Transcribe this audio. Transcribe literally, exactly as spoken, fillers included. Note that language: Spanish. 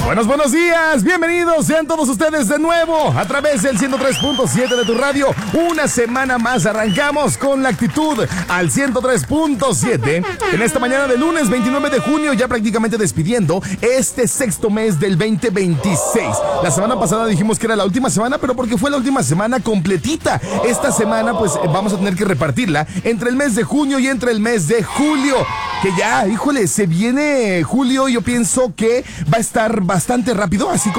Buenos, buenos días, bienvenidos sean todos ustedes de nuevo a través del ciento tres punto siete de tu radio. Una semana más arrancamos con la actitud al ciento tres punto siete. En esta mañana de lunes veintinueve de junio, ya prácticamente despidiendo este sexto mes del veinte veintiséis. La semana pasada dijimos que era la última semana, pero porque fue la última semana completita. Esta semana pues vamos a tener que repartirla entre el mes de junio y entre el mes de julio. Que ya, híjole, se viene julio y yo pienso que va a estar bastante rápido, así como